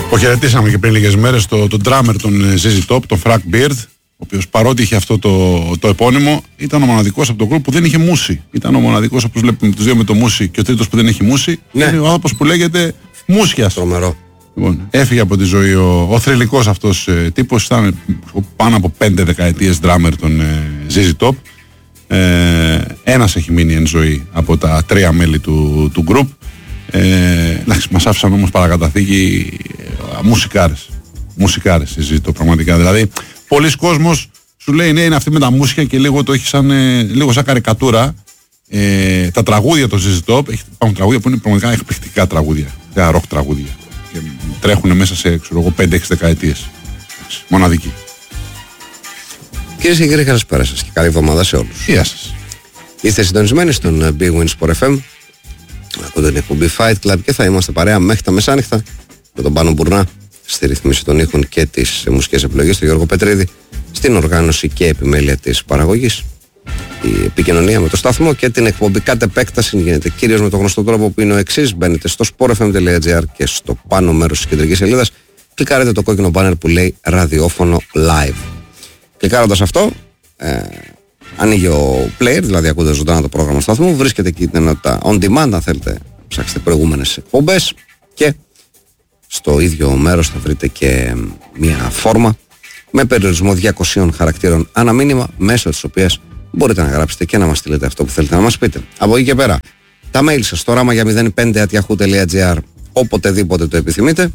Το χαιρετήσαμε και πριν λίγες μέρες τον drummer των ZZ Top, τον Frank Beard, ο οποίος παρότι είχε αυτό το επώνυμο, ήταν ο μοναδικός από το group που δεν είχε μούση. Ήταν ο μοναδικός, όπως βλέπουμε τους δύο με το μούση, και ο τρίτος που δεν έχει μούση. Ναι. Είναι ο άνθρωπος που λέγεται Μούσιας. Τρομερό. Λοιπόν, έφυγε από τη ζωή ο θρυλικός αυτός τύπος. Ήταν πάνω από 5 δεκαετίες drummer των ZZ Top. Ένας έχει μείνει εν ζωή από τα 3 μέλη του group. Μας άφησαν όμως παρακαταθήκη μουσικάρες συζήτω πραγματικά. Δηλαδή πολλοί κόσμος σου λέει ναι, είναι αυτή με τα μουσικά και λίγο το έχει λίγο σαν καρικατούρα. Τα τραγούδια των ZZ Top, υπάρχουν τραγούδια που είναι πραγματικά εκπληκτικά τραγούδια, ροκ τραγούδια, και τρέχουν μέσα σε 5-6 δεκαετίες. Μοναδική. Κυρίες και κύριοι, καλησπέρα σας και καλή εβδομάδα σε όλους. Γεια σας. Είστε συντονισμένοι στον Big Win Sport FM. Ακούτε την εκπομπή Fight Club και θα είμαστε παρέα μέχρι τα μεσάνυχτα με τον Πάνο Μπουρνά στη ρυθμίση των ήχων και τις μουσικές επιλογές, τον Γιώργο Πετρίδη στην οργάνωση και επιμέλεια της παραγωγής. Η επικοινωνία με το σταθμό και την εκπομπή κατ' επέκταση γίνεται κυρίως με τον γνωστό τρόπο που είναι ο εξής: μπαίνετε στο sportfm.gr και στο πάνω μέρος της κεντρικής σελίδας κλικάρετε το κόκκινο μπάνερ που λέει ραδιόφωνο live. Κλικάροντας αυτό, ανοίγει ο player, δηλαδή ακούτε ζωντανά το πρόγραμμα του σταθμού, βρίσκεται εκεί την ενότητα on demand, αν θέλετε ψάξετε προηγούμενες εκπομπές, και στο ίδιο μέρος θα βρείτε και μια φόρμα με περιορισμό 200 χαρακτήρων ανά μήνυμα, μέσω της οποίας μπορείτε να γράψετε και να μας στείλετε αυτό που θέλετε να μας πείτε. Από εκεί και πέρα, τα mail σας στο ράμα για 05@yahoo.gr οποτεδήποτε το επιθυμείτε.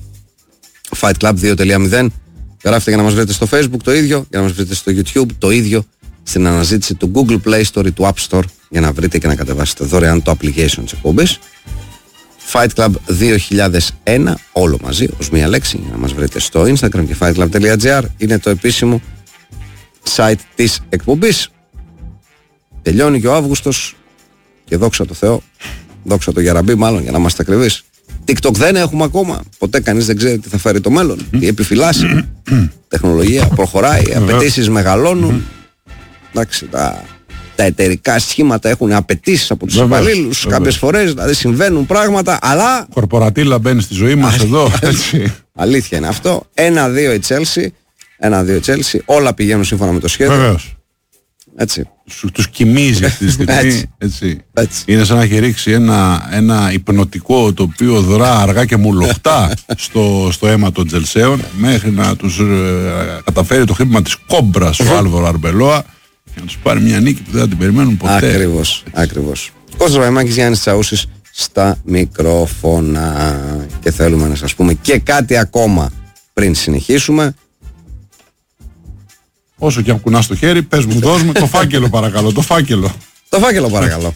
fightclub2.0 γράφετε για να μας βρείτε στο Facebook, το ίδιο, για να μας βρείτε στο YouTube, το ίδιο, στην αναζήτηση του Google Play Store ή του App Store για να βρείτε και να κατεβάσετε δωρεάν το application της εκπομπής. Fight Club 2001, όλο μαζί, ως μία λέξη, για να μας βρείτε στο Instagram, και fightclub.gr είναι το επίσημο site της εκπομπής. Τελειώνει και ο Αύγουστος και δόξα τω Θεώ, δόξα τω Γεραμπή μάλλον, για να είμαστε ακριβείς. TikTok δεν έχουμε ακόμα. Ποτέ κανείς δεν ξέρει τι θα φέρει το μέλλον. Τι επιφυλάσσει. Τεχνολογία προχωράει, απαιτήσεις μεγαλώνουν. Εντάξει, τα εταιρικά σχήματα έχουν απαιτήσεις από τους υπαλλήλους. Κάποιες φορές δηλαδή συμβαίνουν πράγματα, αλλά. Κορπορατήλα μπαίνει στη ζωή μας εδώ. Αλήθεια είναι αυτό. 1-2 η Chelsea. 1-2 η Chelsea. Όλα πηγαίνουν σύμφωνα με το σχέδιο. Βεβαίως. Έτσι. Τους κοιμίζει αυτή τη στιγμή. Έτσι. Είναι σαν να έχει ρίξει ένα υπνοτικό το οποίο δρά αργά και μουλοχτά στο αίμα των Τζελσέων, μέχρι να τους καταφέρει το χτύπημα της κόμπρας ο Άλβαρο Αρμπελόα και να τους πάρει μια νίκη που δεν θα την περιμένουν ποτέ. Ακριβώς. Κώστας Βαϊμάκης, Γιάννης Τσαούσης στα μικρόφωνα. Και θέλουμε να σας πούμε και κάτι ακόμα πριν συνεχίσουμε. Όσο και αν κουνάς το χέρι, πες μου, δώσ' μου το φάκελο παρακαλώ, το φάκελο. Το φάκελο παρακαλώ.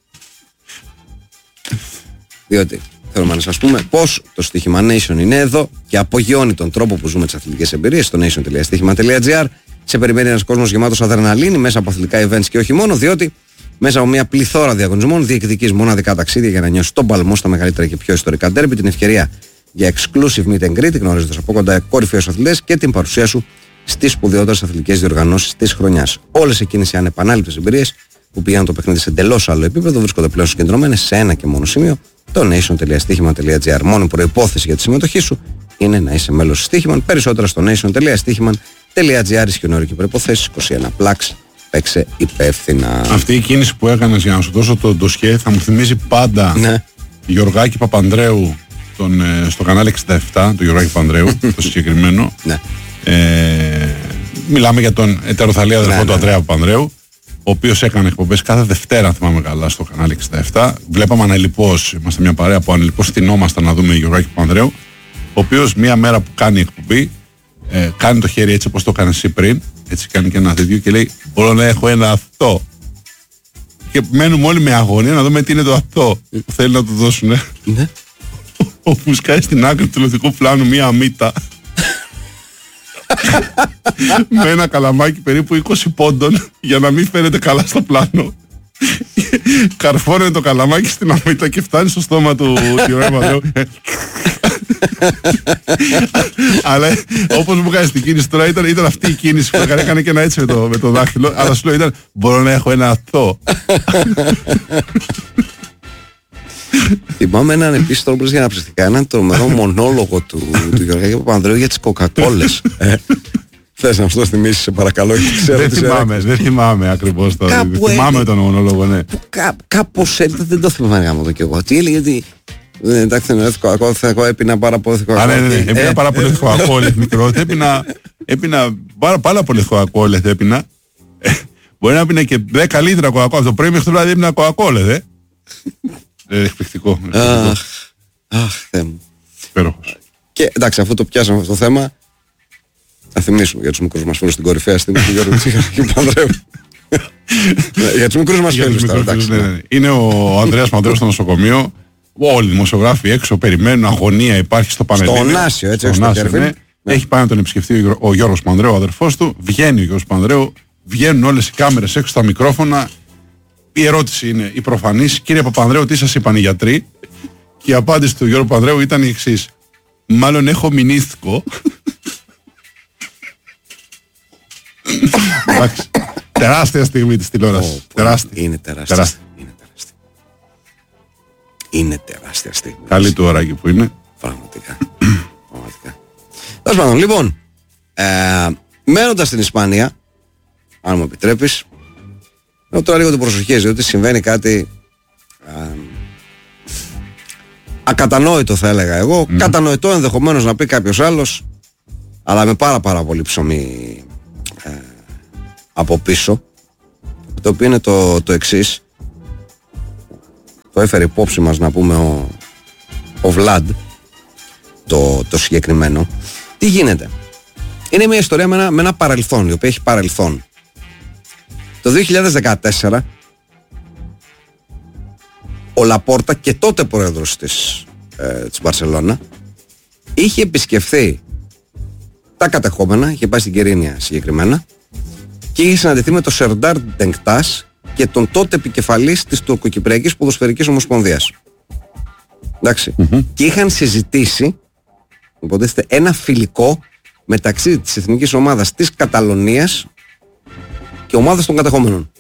Διότι θέλουμε να σας πούμε πως το στοίχημα Nation είναι εδώ και απογειώνει τον τρόπο που ζούμε τις αθλητικές εμπειρίες στο nation.stοίχημα.gr. Σε περιμένει ένας κόσμος γεμάτος αδρεναλίνη μέσα από αθλητικά events και όχι μόνο, διότι μέσα από μια πληθώρα διαγωνισμών διεκδικείς μοναδικά ταξίδια για να νιώσεις τον παλμό στα μεγαλύτερα και πιο ιστορικά ντέρμπι, την ευκαιρία για exclusive meet and greet, γνωρίζοντας από κοντά κορυφαίους αθλητές και την παρουσία σου στις σπουδαιότερες αθλητικές διοργανώσεις της χρονιάς. Όλες εκείνες οι ανεπανάληπτες εμπειρίες που πηγαίνουν το παιχνίδι σε εντελώς άλλο επίπεδο βρίσκονται πλέον συγκεντρωμένες σε ένα και μόνο σημείο, το nation.stοίχημα.gr. Μόνη προϋπόθεση για τη συμμετοχή σου είναι να είσαι μέλος Στοίχημαν. Περισσότερα στο nation.stοίχημα.gr. Ισχυονόρικοι προϋποθέσεις 21+. Παίξε υπεύθυνα. Αυτή η κίνηση που έκανες για να σου δώσω το ντοσιέ θα μου θυμίζει πάντα Γιωργάκη Παπανδρέου στο κανάλι 67, το Γιωργάκη Παπανδρέου, το συγκεκριμένο. Ναι. Μιλάμε για τον ετεροθαλή αδερφό του Ανδρέα Παπανδρέου, ο οποίος έκανε εκπομπές κάθε Δευτέρα, αν θυμάμαι καλά, στο κανάλι 67. Βλέπαμε ανελιπώς, είμαστε μια παρέα που ανελιπώς στηνόμασταν να δούμε Γιωργάκη Παπανδρέου, ο οποίος μια μέρα που κάνει εκπομπή, κάνει το χέρι έτσι όπως το έκανε εσύ πριν, έτσι κάνει και ένα τέτοιο και λέει: μπορώ να έχω ένα αυτό. Και μένουμε όλοι με αγωνία να δούμε τι είναι το αυτό που θέλει να του δώσουν. Όπου σκάει στην άκρη του τηλεοπτικού πλάνου μία μύτα με ένα καλαμάκι περίπου 20 πόντων για να μην φαίνεται καλά στο πλάνο. Καρφώνεται το καλαμάκι στην αμύτα και φτάνει στο στόμα του Παπανδρέου. Αλλά όπως μου έκανε την κίνηση τώρα, ήταν αυτή η κίνηση που έκανε και ένα έτσι με το δάχτυλο. Αλλά σου λέω, ήταν μπορώ να έχω ένα αυτό. Θυμάμαι έναν επίσης τώρα για να ψηφιστικά, έναν τρομερό μονόλογο του Γεωργάκη Παπανδρέου για τις κοκακόλες. Θες να αυτό θυμίσεις, σε παρακαλώ? Δεν θυμάμαι ακριβώς το. Θυμάμαι τον μονόλογο, ναι. Κάπως δεν το θυμάμαι γάμο το κι εγώ. Τι έλεγε, ότι εντάξει, εγώ έπινα πάρα πολύ Coca-Cola. Έπινα πάρα πολύ Coca-Cola μικρό. Έπινα πάρα πολύ Coca-Cola. Έπινα. Μπορεί να έπινα και 10 λίτρα Coca-Cola. Το πρωί μέχρι το βράδυ έπινα Coca-Cola, δε. Εκπληκτικό. Αχ, Θεέ μου. Υπέροχος. Και εντάξει, αφού το πιάσαμε αυτό το θέμα, θα θυμίσουμε για τους μικρούς μας φίλους στην κορυφαία στιγμή του Γιώργου και του Πανδρέου. Για τους μικρούς μας φίλους τώρα. Είναι ο Ανδρέας Πανδρέου στο νοσοκομείο. Όλοι οι δημοσιογράφοι έξω περιμένουν, αγωνία υπάρχει στο Πανελλήνιο. Στο Ωνάσιο, έτσι, στο Κέρφιν. Έχει πάει να τον επισκεφτεί ο Γιώργος Πανδρέου, ο αδερφός του. Βγαίνει ο Γιώργος Πανδρέου, βγαίνουν όλες οι κάμερες έξω, τα μικρόφωνα. Η ερώτηση είναι η προφανής: κύριε Παπανδρέου, τι σας είπαν οι γιατροί? Και η απάντηση του Γιώργου Πανδρέου ήταν η εξής: μάλλον έχω μηνύθκο. Εντάξει. Τεράστια στιγμή της τηλεόρασης. Είναι τεράστια. Είναι τεράστια στιγμή. Καλή του ώρακι που είναι. Πραγματικά. Τέλος πάντων, λοιπόν, μένοντας στην Ισπανία, αν μου επιτρέπεις, έχω τώρα λίγο την προσοχή, διότι συμβαίνει κάτι ακατανόητο, θα έλεγα εγώ. Κατανοητό ενδεχομένως να πει κάποιος άλλος, αλλά με πάρα πολύ ψωμί από πίσω, το οποίο είναι το εξής. Το έφερε υπόψη μας, να πούμε, ο Βλάντ, το συγκεκριμένο. Τι γίνεται? Είναι μια ιστορία με ένα παρελθόν, η οποία έχει παρελθόν. Το 2014 ο Λαπόρτα, και τότε πρόεδρος της Μπαρσελόνα, είχε επισκεφθεί τα κατεχόμενα, είχε πάει στην Κερίνια συγκεκριμένα, και είχε συναντηθεί με τον Σερντάρ Ντενκτάς και τον τότε επικεφαλής της Τουρκοκυπριακής Ποδοσφαιρικής Ομοσπονδίας. Εντάξει. Και είχαν συζητήσει, υποτίθεται, ένα φιλικό μεταξύ της εθνικής ομάδας της Καταλωνίας και ομάδας των κατεχόμενων.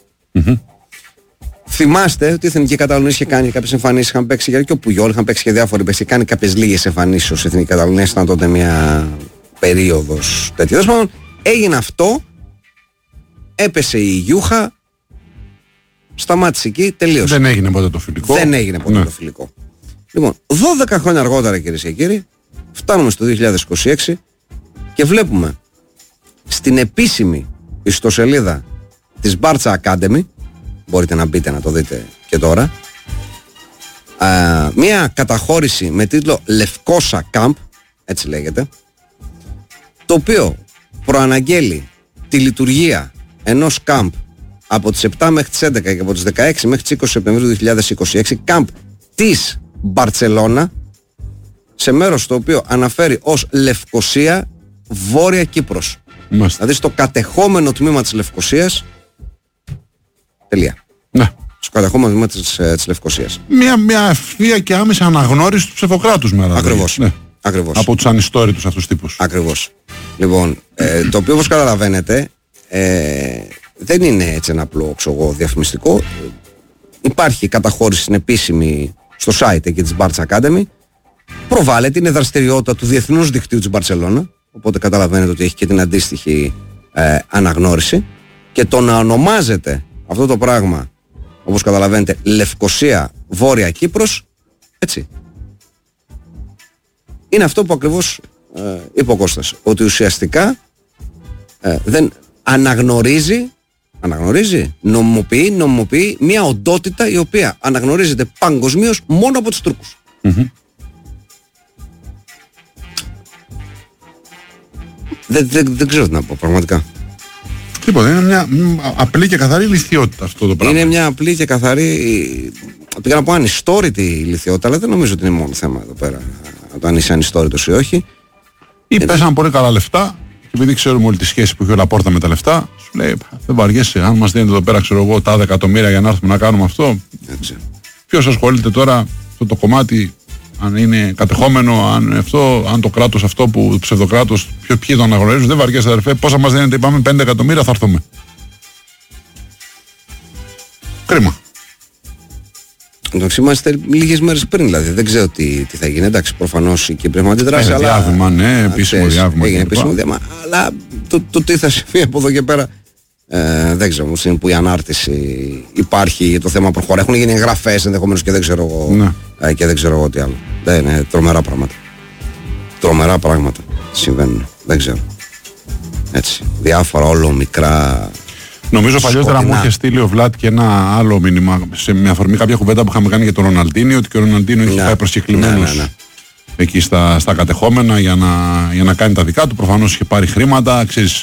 Θυμάστε ότι η εθνική Καταλωνία είχε κάνει κάποιες εμφανίσεις, είχαν παίξει και ο Πουγιόλ, είχαν παίξει και διάφοροι, είχε κάνει κάποιες λίγες εμφανίσεις ως εθνική Καταλωνία, ήταν τότε μια περίοδος τέτοια. Δηλαδή, έγινε αυτό, έπεσε η γιούχα, σταμάτησε εκεί, τελείωσε. Δεν έγινε ποτέ το φιλικό. Το φιλικό. Λοιπόν, 12 χρόνια αργότερα, κυρίες και κύριοι, φτάνουμε στο 2026 και βλέπουμε στην επίσημη ιστοσελίδα της Barça Academy, μπορείτε να μπείτε να το δείτε και τώρα, μια καταχώρηση με τίτλο Lefkosa Camp, έτσι λέγεται, το οποίο προαναγγέλει τη λειτουργία ενός camp από τις 7 μέχρι τις 11 και από τις 16 μέχρι τις 20 Σεπτεμβρίου 2026, camp της Μπαρτσελώνα, σε μέρος το οποίο αναφέρει ως Λευκοσία, Βόρεια Κύπρος. Δηλαδή στο κατεχόμενο τμήμα της Λευκοσίας. Τελεία. Ναι. Στο κατεχόμενο τμήμα της Λευκοσίας. Μια ευθεία και άμεση αναγνώριση του ψευδοκράτους μέρα. Ακριβώς. Ναι. Ακριβώς. Από τους ανιστόρητους αυτούς τύπους. Ακριβώς. Λοιπόν, το οποίο, όπως καταλαβαίνετε, δεν είναι έτσι ένα απλό διαφημιστικό. Υπάρχει καταχώρηση στην επίσημη, στο site εκεί της Barça Academy. Προβάλλεται, είναι δραστηριότητα του διεθνούς δικτύου της Μπαρσελόνα, οπότε καταλαβαίνετε ότι έχει και την αντίστοιχη αναγνώριση, και το να ονομάζεται αυτό το πράγμα, όπως καταλαβαίνετε, Λευκοσία, Βόρεια Κύπρος, έτσι, είναι αυτό που ακριβώς είπε ο Κώστας, ότι ουσιαστικά δεν αναγνωρίζει, νομιμοποιεί μια οντότητα η οποία αναγνωρίζεται παγκοσμίως μόνο από τους Τούρκους. Δεν ξέρω τι να πω πραγματικά. Τίποτα, είναι μια απλή και καθαρή λιθιότητα αυτό το πράγμα. Είναι μια απλή και καθαρή, πήγα να πω ανιστόρητη λιθιότητα, αλλά δεν νομίζω ότι είναι μόνο θέμα εδώ πέρα το αν είσαι ανιστόρητος ή όχι. Ή πέσαν πολύ καλά λεφτά, και επειδή ξέρουμε όλη τη σχέση που έχει ο Λαπόρτα με τα λεφτά, σου λέει δεν βαριέσαι, αν μας δίνετε εδώ πέρα, ξέρω εγώ, τα εκατομμύρια για να έρθουμε να κάνουμε αυτό. Ποιος ασχολείται τώρα αυτό το κομμάτι, αν είναι κατεχόμενο, αν το κράτος αυτό που το ψευδοκράτος, ποιοι το αναγνωρίζουν, δεν βαριέσαι αδερφέ, πόσα μας δίνετε, είπαμε 5 εκατομμύρια, θα έρθουμε. Κρίμα. Είμαστε λίγες μέρες πριν, δηλαδή δεν ξέρω τι θα γίνει. Εντάξει, προφανώς η Κύπρη έχουμε αντιδράσει. Διάβημα, ναι, επίσημο διάβημα. Έγινε επίσημο διάβημα, αλλά το τι θα συμβεί από εδώ και πέρα δεν ξέρω. Είναι που η ανάρτηση υπάρχει, το θέμα προχωρά. Έχουν γίνει εγγραφές ενδεχομένως και δεν ξέρω εγώ, και δεν ξέρω εγώ τι άλλο. Δεν είναι τρομερά πράγματα. Τρομερά πράγματα συμβαίνουν. Δεν ξέρω. Έτσι. Διάφορα όλο μικρά. Νομίζω παλιότερα μου είχε στείλει ο Βλάτ και ένα άλλο μήνυμα με αφορμή κάποια κουβέντα που είχαμε κάνει για τον Ροναλντίνιο, ότι και ο Ροναλντίνιο είχε πάει προσκεκλημένος εκεί στα κατεχόμενα για να κάνει τα δικά του. Προφανώς είχε πάρει χρήματα.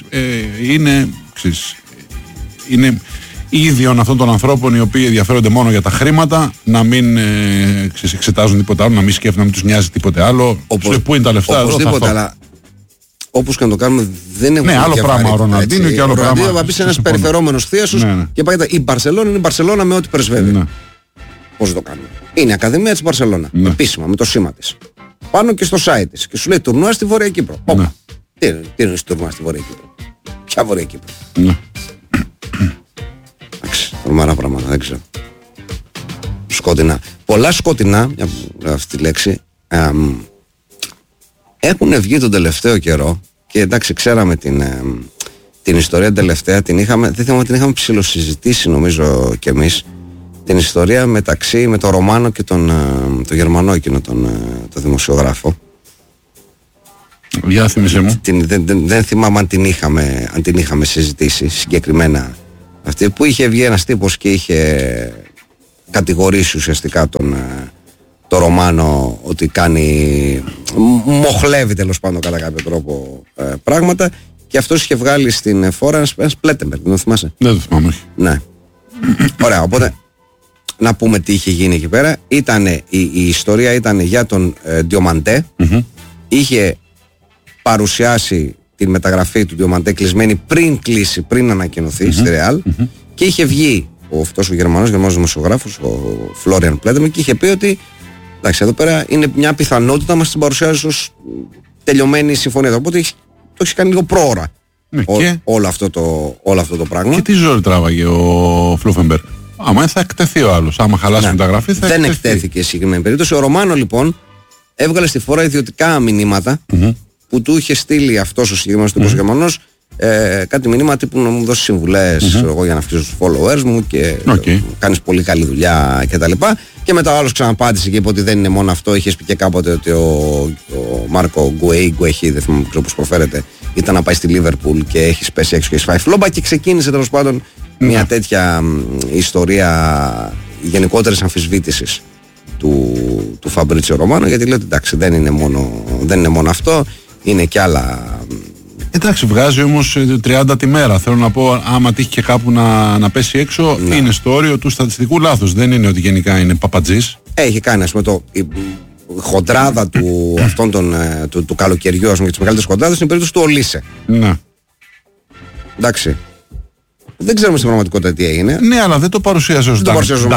Είναι ίδιον αυτών των ανθρώπων οι οποίοι ενδιαφέρονται μόνο για τα χρήματα, να μην εξετάζουν τίποτα άλλο, να μην σκέφτονται, να μην τους νοιάζει τίποτε άλλο. Πού είναι τα λεφτά, οπωσδήποτε, αλλά όπως και να το κάνουμε, δεν έχουμε. Ναι, άλλο πράγμα ο Ροναλντίνιο και άλλο πράγμα. Ο Ροναλντίνιο θα πει ένας περιφερόμενος θείασος και πάει η Μπαρσελόνα είναι η Μπαρσελόνα με ό,τι πρεσβεύει. Ναι. Πώς το κάνουμε. Είναι η Ακαδημία της Μπαρσελόνα. Ναι. Επίσημα, με το σήμα της. Πάνω και στο site της. Και σου λέει τουρνουά στη Βόρεια Κύπρο. Ναι. Τι είναι τουρνουά στη Βόρεια Κύπρο. Ποια Βόρεια Κύπρο. Ναι. Εντάξει, τρομερά πράγματα, δεν ξέρω. Σκότεινα. Πολλά σκότεινα, αυτή τη λέξη, έχουν βγει τον τελευταίο καιρό και εντάξει, ξέραμε την ιστορία τελευταία, δεν θυμάμαι, την είχαμε ψιλοσυζητήσει νομίζω κι εμείς, την ιστορία με τον Ρωμάνο και τον Γερμανό εκείνο τον δημοσιογράφο. Για θύμισε μου. Δεν θυμάμαι αν την είχαμε συζητήσει συγκεκριμένα αυτή, που είχε βγει ένας τύπος και είχε κατηγορήσει ουσιαστικά το Ρωμάνο ότι μοχλεύει τέλος πάντων κατά κάποιο τρόπο πράγματα, και αυτός είχε βγάλει στην φόρα ένα Σπλέτεμπεργκ, δεν το θυμάσαι? Δεν το θυμάμαι, όχι. Ναι. Ωραία, οπότε να πούμε τι είχε γίνει εκεί πέρα. Η ιστορία ήταν για τον Διομαντέ. Είχε παρουσιάσει τη μεταγραφή του Διομαντέ κλεισμένη πριν κλείσει, πριν ανακοινωθεί στη Ρεάλ, και είχε βγει αυτός ο Γερμανός δημοσιογράφος, ο Φλόριαν Πλέτεμπεργκ, και είχε πει ότι εντάξει, εδώ πέρα είναι μια πιθανότητα να μας την παρουσιάζει ως τελειωμένη συμφωνία. Οπότε το έχει κάνει λίγο πρόωρα όλο αυτό το πράγμα. Και τι ζόρι τράβαγε ο Φλούφενμπεργκ. Άμα θα εκτεθεί ο άλλος, άμα χαλάσει μεταγραφή θα δεν εκτέθηκε σε συγκεκριμένη περίπτωση. Ο Ρωμάνο λοιπόν έβγαλε στη φορά ιδιωτικά μηνύματα που του είχε στείλει αυτός ο συγκεκριμένος τύπος Γερμανός, κάτι μηνύμα τύπου να μου δώσει συμβουλές εγώ για να αυξήσω τους followers μου και κάνεις πολύ καλή δουλειά κτλ. Και μετά ο άλλος ξαναπάτησε και είπε ότι δεν είναι μόνο αυτό. Είχες πει και κάποτε ότι ο Μάρκο Γκουέχη, δεν θυμάμαι πώς προφέρεται, ήταν να πάει στη Λίβερπουλ και έχει πέσει έξω και έχει φάει φλόμπα, και ξεκίνησε τέλος πάντων μια τέτοια ιστορία γενικότερης αμφισβήτησης του Φαμπρίτσιο Ρωμάνο, γιατί λέει ότι εντάξει, δεν είναι μόνο αυτό, είναι και άλλα. Εντάξει, βγάζει όμως 30 τη μέρα. Θέλω να πω, άμα τύχει και κάπου να πέσει έξω, είναι στο όριο του στατιστικού λάθους. Δεν είναι ότι γενικά είναι παπατζής. Έχει κάνει, ας πούμε, η χοντράδα του καλοκαιριού, ας πούμε, και τις μεγαλύτερες χοντράδες, είναι η περίπτωση του Ολίσε. Ναι. Εντάξει. Δεν ξέρουμε στην πραγματικότητα τι έγινε. Ναι, αλλά δεν το παρουσίασε ως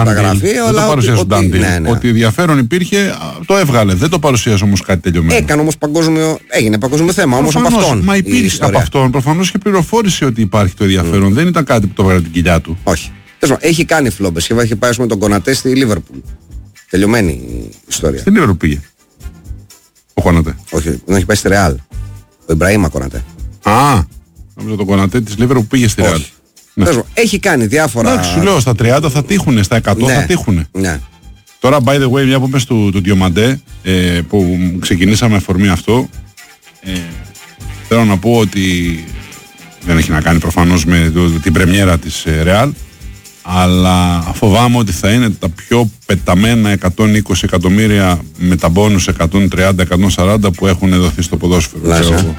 Ντάντιλ. Ότι ενδιαφέρον υπήρχε, το έβγαλε. Δεν το παρουσίασε όμως κάτι τελειωμένο. Έκανε όμως έγινε παγκόσμιο θέμα όμως από αυτόν. Μα υπήρχε από αυτόν. Προφανώς είχε πληροφόρηση ότι υπάρχει το ενδιαφέρον. Δεν ήταν κάτι που το έβγαλε την κοιλιά του. Όχι. Έχει κάνει φλόμπες και έχει πάει με τον Κονατέ στη Λίβερπουλ. Τελειωμένη η ιστορία. Στην Λίβερπουλ πήγε ο Κονατέ. Όχι, δεν έχει πάει στη Ρεάλ. Ο Ιμπραήμα Κονατέ. Νομίζω τον Κονατέ της Λίβερπουλ πήγε στη Ρεάλ. Ναι. Έχει κάνει διάφορα. Εντάξει, σου λέω στα 30 θα τύχουνε, στα 100 θα τύχουνε. Ναι. Τώρα, by the way, μια που πες του Διομαντέ, που ξεκινήσαμε αφορμή αυτό, θέλω να πω ότι δεν έχει να κάνει προφανώς με την πρεμιέρα της Real, αλλά φοβάμαι ότι θα είναι τα πιο πεταμένα 120 εκατομμύρια με τα μπόνους 130-140 που έχουν δοθεί στο ποδόσφαιρο.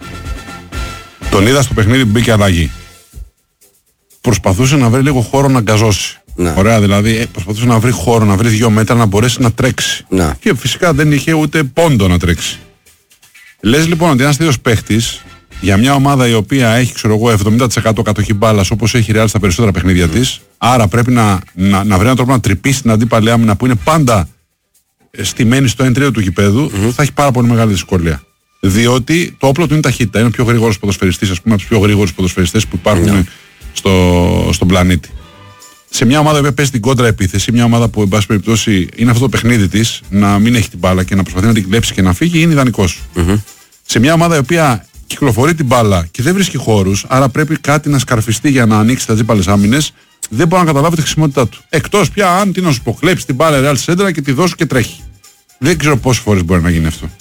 Τον είδα στο παιχνίδι που μπήκε αλλαγή. Προσπαθούσε να βρει λίγο χώρο να γκαζώσει. Ναι. Ωραία, δηλαδή προσπαθούσε να βρει χώρο, να βρει 2 μέτρα να μπορέσει να τρέξει. Ναι. Και φυσικά δεν είχε ούτε πόντο να τρέξει. Λες λοιπόν ότι ένας τέτοιος παίχτης για μια ομάδα η οποία έχει, ξέρω εγώ, 70% κατοχή μπάλας όπως έχει η Real στα περισσότερα παιχνίδια της, άρα πρέπει να βρει έναν τρόπο να τρυπήσει την αντίπαλη άμυνα που είναι πάντα στημένη στο 1-3 του γηπέδου, θα έχει πάρα πολύ μεγάλη δυσκολία. Διότι το όπλο του είναι ταχύτητα. Είναι ο πιο γρήγορος ποδοσφαιριστής, ας πούμε, από τους πιο γρήγορους ποδοσφαιριστές που υπάρχουν στον πλανήτη. σε μια ομάδα που παίζει την κόντρα επίθεση, μια ομάδα που εν πάση περιπτώσει είναι αυτό το παιχνίδι της, να μην έχει την μπάλα και να προσπαθεί να την κλέψει και να φύγει, είναι ιδανικός. Σε μια ομάδα η οποία κυκλοφορεί την μπάλα και δεν βρίσκει χώρους, άρα πρέπει κάτι να σκαρφιστεί για να ανοίξει τα τζίπαλες άμυνες, δεν μπορώ να καταλάβω τη χρησιμότητά του. Εκτός πια αν τι να σου πω, κλέψει την μπάλα Real Center και τη δώσω και τρέχει. Δεν ξέρω πόσες φορές μπορεί να γίνει αυτό.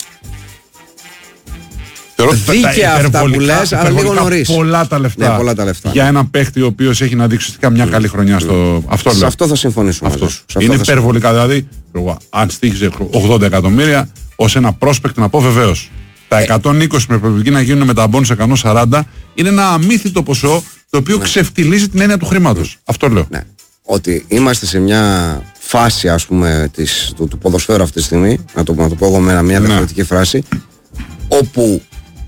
Δίκαια αυτά που λες, αλλά λίγο νωρίς. Πολλά τα λεφτά. Ναι, πολλά τα λεφτά. Για έναν παίχτη ο οποίος έχει να δείξει μια καλή χρονιά στο. Αυτό σε αυτό θα συμφωνήσουμε. Είναι υπερβολικά. Δηλαδή, αν στοίχιζε 80 εκατομμύρια, ως ένα prospect να πω βεβαίως. Τα 120 με προοπτική να γίνουν με τα bonus 140 είναι ένα αμύθιτο ποσό το οποίο ξεφτιλίζει την έννοια του χρήματος. Αυτό λέω. Ναι. Ότι είμαστε σε μια φάση, ας πούμε, του ποδοσφαίρου αυτή τη στιγμή, να το πω εγώ με μια διαφορετική φράση, όπου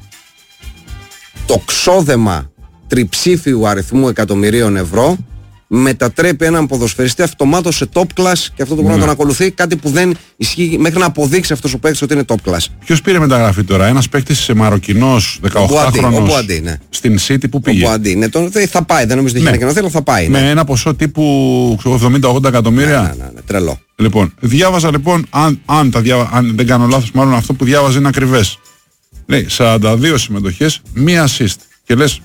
το ξόδεμα τριψήφιου αριθμού εκατομμυρίων ευρώ μετατρέπει έναν ποδοσφαιριστή αυτομάτως σε top class και αυτό το πράγμα τον ακολουθεί, κάτι που δεν ισχύει μέχρι να αποδείξει αυτός ο παίκτης ότι είναι top class. Ποιος πήρε μεταγραφή τώρα, ένας παίκτης Μαροκινός 18χρονος στην City που πήγε. Ο Μπουαντί, ναι, θα πάει, δεν νομίζω ότι έχει ανακοινωθεί, αλλά θα πάει. Με ένα ποσό τύπου 70-80 εκατομμύρια. Ναι, τρελό. Λοιπόν, διάβαζα λοιπόν, αν δεν κάνω λάθος, μάλλον αυτό που διάβαζα είναι ακριβές. Λέει 42 συμμετοχές, μία assist. Και λες,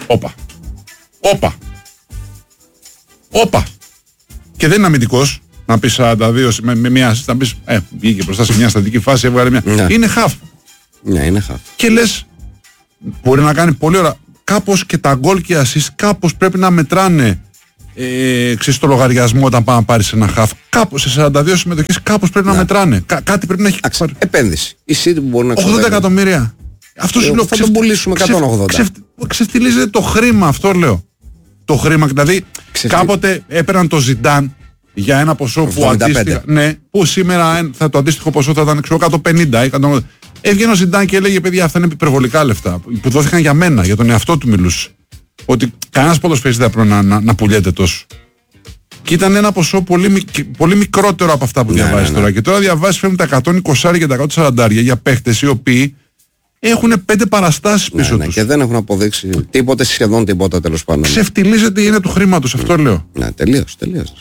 όπα. Και δεν είναι αμυντικός να πεις 42 με μία assist, να πεις, βγήκε μπροστά σε μια στατική φάση, έβγαλε μια. Ναι. Είναι half. Ναι, είναι half. Και λες, μπορεί να κάνει πολύ ώρα. Κάπως και τα γκολ και assist, κάπως πρέπει να μετράνε στο λογαριασμό όταν πάει να πάρεις ένα half. Κάπως σε 42 συμμετοχές, κάπως πρέπει να μετράνε. Κάτι πρέπει να έχει. Επένδυση. Η City που μπορεί να 80 εκατομμύρια. Αυτό σου λέω. Θα τον πουλήσουμε 180. Ξεφτιλίζεται το χρήμα, αυτό λέω. Το χρήμα, δηλαδή κάποτε έπαιρναν το Ζιντάν για ένα ποσό που αντίστοιχα. Ναι, που σήμερα το αντίστοιχο ποσό θα ήταν 150 ή 180. Έβγαινε ο Ζιντάν και έλεγε: παιδιά, αυτά είναι υπερβολικά λεφτά. Που δόθηκαν για μένα, για τον εαυτό του μιλούσε. Ότι κανένας ποδοσφαιριστής δεν πρέπει να πουλιέται τόσο. Και ήταν ένα ποσό πολύ μικρότερο από αυτά που διαβάζεις τώρα. Και τώρα διαβάζεις φέρνουν τα 120 και τα 140 για παίχτες οι οποίοι έχουν 5 παραστάσεις πίσω τους. Και δεν έχουν αποδείξει τίποτε, σχεδόν τίποτα τέλος πάντων. Ξεφτιλίζεται η έννοια του χρήματος, αυτό λέω. Ναι, τελείως.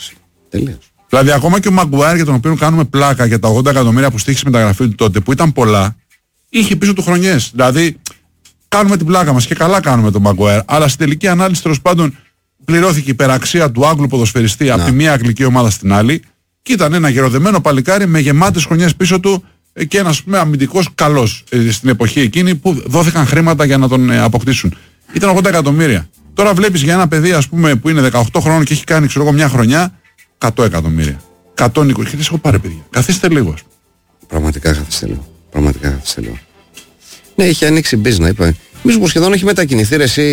Δηλαδή, ακόμα και ο Μαγκουάιρ, για τον οποίο κάνουμε πλάκα για τα 80 εκατομμύρια που στήχησε μεταγραφή του τότε, που ήταν πολλά, είχε πίσω του χρονιές. Δηλαδή, κάνουμε την πλάκα μας και καλά κάνουμε τον Μαγκουάιρ, αλλά στην τελική ανάλυση τέλος πάντων πληρώθηκε η υπεραξία του Άγγλου ποδοσφαιριστή από τη μία αγγλική ομάδα στην άλλη και ήταν ένα γεροδεμένο παλικάρι με γεμάτες χρονιές πίσω του και ένας αμυντικός καλός στην εποχή εκείνη που δόθηκαν χρήματα για να τον αποκτήσουν. Ήταν 80 εκατομμύρια. Τώρα βλέπεις για ένα παιδί, ας πούμε, που είναι 18 χρόνων και έχει κάνει, ξέρω εγώ, μια χρονιά 100 εκατομμύρια. 120. Και τι έχω πάρει, παιδιά. Καθίστε λίγο. Πραγματικά καθίστε λίγο. Ναι, έχει ανοίξει business, είπα. Νομίζω πως σχεδόν έχει μετακινηθεί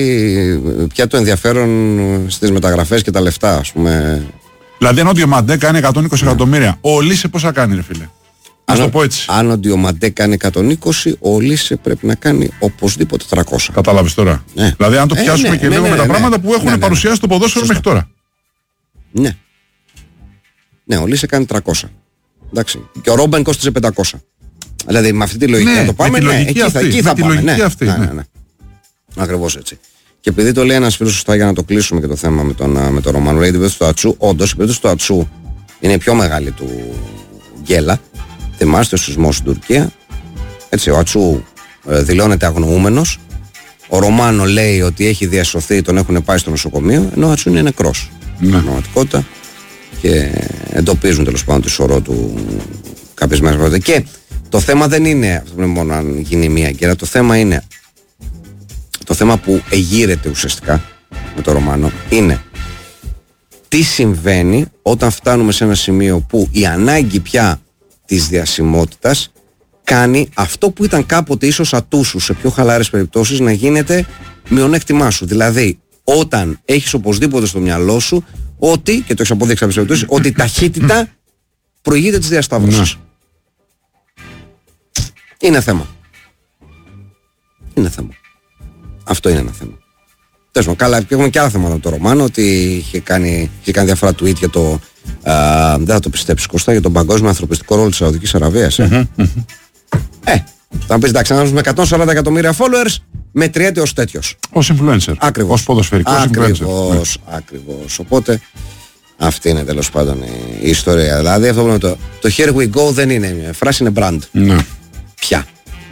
εσύ πια το ενδιαφέρον στις μεταγραφές και τα λεφτά, ας πούμε. Δηλαδή, αν ο Διομαντέ κάνει 120 εκατομμύρια, ο Λίσε πόσα κάνει, ρε φίλε? Ας το πω έτσι. Αν ο Διομαντέ κάνει 120, ο Λίσε πρέπει να κάνει οπωσδήποτε 300. Κατάλαβες τώρα. Ναι. Δηλαδή, αν το πιάσουμε και λίγο με τα πράγματα που έχουν παρουσιάσει το ποδόσφαιρο μέχρι τώρα. Ναι. Ναι, ο Λίσε κάνει 300. Εντάξει. Και ο Ρόμπεν κόστιζε 500. Δηλαδή, με αυτή τη λογική να το πάμε, εκεί θα πάμε. Ναι. Ακριβώς έτσι. Και επειδή το λέει ένας φίλος σωστά, για να το κλείσουμε και το θέμα με τον Ρωμάνο, λέει την περίπτωση του Ατσού, όντως η περίπτωση του Ατσού είναι η πιο μεγάλη του γκέλα. Θυμάστε ο σεισμός στην Τουρκία. Έτσι, ο Ατσού δηλώνεται αγνοούμενος. Ο Ρωμάνο λέει ότι έχει διασωθεί, τον έχουν πάει στο νοσοκομείο, ενώ ο Ατσού είναι νεκρός. Στην πραγματικότητα. Και εντοπίζουν τέλος πάντων τη σωρό του κάποιες μέρες πρώτα. Και το θέμα δεν είναι αυτό μόνο αν γίνει μία γκέλα, το θέμα είναι. Το θέμα που εγείρεται ουσιαστικά με το Ρωμάνο είναι τι συμβαίνει όταν φτάνουμε σε ένα σημείο που η ανάγκη πια της διασημότητας κάνει αυτό που ήταν κάποτε ίσως ατούσου σε πιο χαλάρες περιπτώσεις να γίνεται μειονέκτημά σου. Δηλαδή όταν έχεις οπωσδήποτε στο μυαλό σου ότι, και το έχεις αποδείξει κάποιες περιπτώσεις, ότι η ταχύτητα προηγείται της διασταύρωσης. Είναι θέμα. Αυτό είναι ένα θέμα. Τέλος, καλά, και έχουμε και άλλα θέματα με το Ρωμάνο, ότι είχε κάνει διάφορα tweet για το. Δεν θα το πιστέψεις, Κώστα, για τον παγκόσμιο ανθρωπιστικό ρόλο της Σαουδικής Αραβίας. Θα πεις εντάξει, ένας με 140 εκατομμύρια followers μετριέται ως τέτοιος. Ως influencer. Ακριβώς. Ως ποδοσφαιρικός influencer. Ακριβώς. Οπότε Αυτή είναι τέλος πάντων η ιστορία. Δηλαδή αυτό που το here we go δεν είναι μια φράση, είναι brand. Ναι. Πια.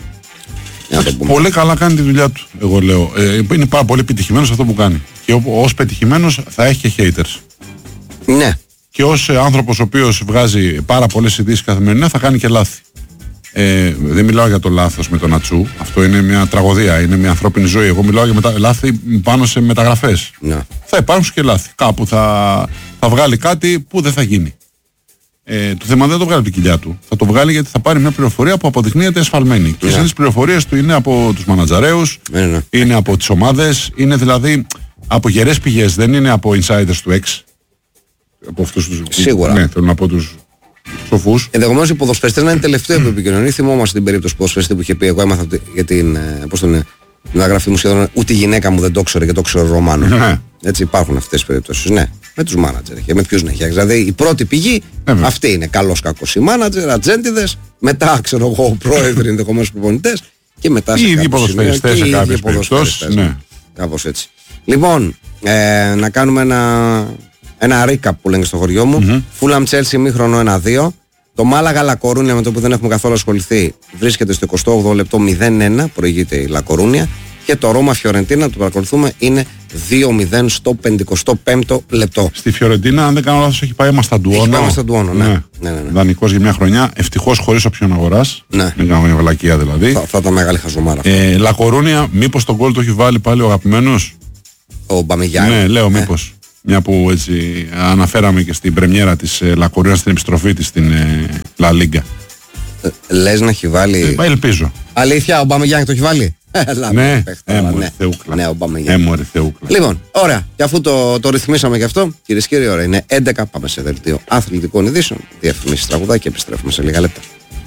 Πολύ καλά κάνει τη δουλειά του, εγώ λέω. Είναι πάρα πολύ επιτυχημένος αυτό που κάνει. Και ως πετυχημένος θα έχει και haters. Ναι. Και ως άνθρωπος ο οποίος βγάζει πάρα πολλές ειδήσεις καθημερινά θα κάνει και λάθη. Δεν μιλάω για το λάθος με τον Ατσού. Αυτό είναι μια τραγωδία, είναι μια ανθρώπινη ζωή. Εγώ μιλάω για λάθη πάνω σε μεταγραφές. Ναι. Θα υπάρξουν και λάθη. Κάπου θα βγάλει κάτι που δεν θα γίνει. Το θέμα δεν το βγάλει από την κοιλιά του. Θα το βγάλει γιατί θα πάρει μια πληροφορία που αποδεικνύεται ασφαλμένη. Και σε τις πληροφορίες του είναι από τους μανατζαρέους, είναι από τις ομάδες, είναι δηλαδή από γερές πηγές, δεν είναι από insiders του X. Από αυτούς τους. Σίγουρα. Ναι, θέλω να πω τους σοφούς. Ενδεχομένως οι ποδοσφαιριστές να είναι τελευταίο που επικοινωνεί. Θυμόμαστε την περίπτωση του ποδοσφαιριστή που είχε πει: εγώ έμαθα για την αγραφή μου σχεδόν ούτε η γυναίκα μου δεν το ήξερε και το ήξερε ο Ρωμάνο. Έτσι υπάρχουν αυτές τις περιπτώσεις. Ναι, με τους μάνατζερ και με ποιους να έχει. Δηλαδή η πρώτη πηγή αυτή είναι. Καλός κακός οι μάνατζερ, ατζέντιδες, μετά ξέρω εγώ πρόεδροι ενδεχομένως προπονητές και μετά οι ίδιοι ποδοσφαιριστές σε κάποιες περιπτώσεις. Ναι. Κάπως έτσι. Λοιπόν, να κάνουμε ένα recap που λένε στο χωριό μου. Φούλαμ Chelsea μήχρονο 1-2. Το Μάλαγα Λακορούνια, με το που δεν έχουμε καθόλου ασχοληθεί, βρίσκεται στο 28 λεπτό 0-1, προηγείται η Λακορούνια. Και το Ρώμα Φιωρεντίνα, το παρακολουθούμε, είναι 2-0 στο 55ο λεπτό. Στη Φιωρεντίνα, αν δεν κάνω λάθος, έχει πάει Μασταντουόνο. Έχει πάει Μασταντουόνο, ναι. Δανεικός για μια χρονιά. Ευτυχώς χωρίς όποιον αγοράς. Ναι. Δεν κάνω μια βλακεία δηλαδή. Θα ήταν μεγάλη χαζομάρα. Λακορούνια, μήπως τον γκολ το έχει βάλει πάλι ο αγαπημένος. Ο Μπαμιγιάννη. Ναι, λέω μήπως. Μια που έτσι αναφέραμε και στην πρεμιέρα της Λακορούνια στην επιστροφή της στην La Liga. Λες να έχει βάλει. Ελπίζω. Αλήθεια, ο Μπαμιγιάννη το έχει βάλει. Ναι, θεούκλα. Ναι, ο Μπαμιγιάννη. Θεούκλα. Λοιπόν, ωραία. Και αφού το ρυθμίσαμε και αυτό, κυρίες και κύριοι, ώρα είναι 11. Πάμε σε δελτίο αθλητικών ειδήσεων. Διαφημίσεις, τραγουδά και επιστρέφουμε σε λίγα λεπτά.